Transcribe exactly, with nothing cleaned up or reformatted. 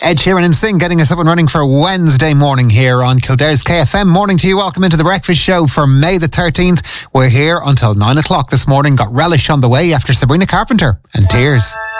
Ed Sheeran and Sing getting us up and running for Wednesday morning here on Kildare's K F M. Morning to you. Welcome into the breakfast show for May the thirteenth. We're here until nine o'clock this morning. Got Relish on the way after Sabrina Carpenter and Tears.